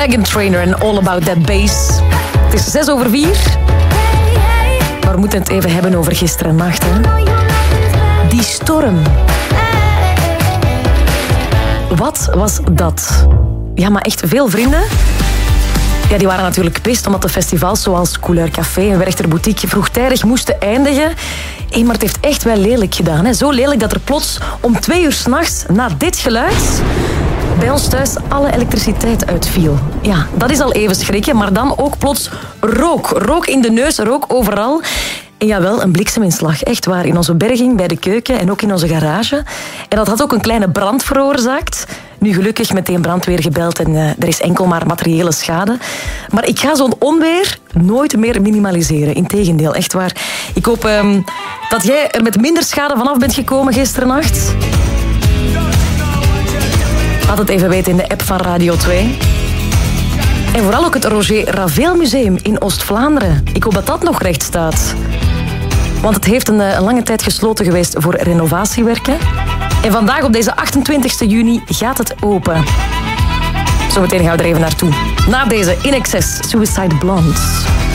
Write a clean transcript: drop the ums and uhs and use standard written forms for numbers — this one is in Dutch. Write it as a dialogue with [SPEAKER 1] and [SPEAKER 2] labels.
[SPEAKER 1] Meghan Trainor en All About That Bass. Het is 4:06. Maar we moeten het even hebben over gisterennacht. Hè? Die storm. Wat was dat? Ja, maar echt veel vrienden... Ja, die waren natuurlijk pist omdat de festivals zoals Couleur Café en Werchter Boutique vroegtijdig moesten eindigen. Maar het heeft echt wel lelijk gedaan. Hè? Zo lelijk dat er plots om 2 uur 's nachts na dit geluid bij ons thuis alle elektriciteit uitviel. Ja, dat is al even schrikken, maar dan ook plots rook. Rook in de neus, rook overal. En jawel, een blikseminslag. Echt waar. In onze berging, bij de keuken en ook in onze garage. En dat had ook een kleine brand veroorzaakt. Nu gelukkig meteen brandweer gebeld en er is enkel maar materiële schade. Maar ik ga zo'n onweer nooit meer minimaliseren. Integendeel, echt waar. Ik hoop dat jij er met minder schade vanaf bent gekomen gisterennacht. Laat het even weten in de app van Radio 2. En vooral ook het Roger Ravel Museum in Oost-Vlaanderen. Ik hoop dat dat nog recht staat. Want het heeft een lange tijd gesloten geweest voor renovatiewerken. En vandaag op deze 28 juni gaat het open. Zometeen gaan we er even naartoe. Na deze In Excess Suicide Blondes.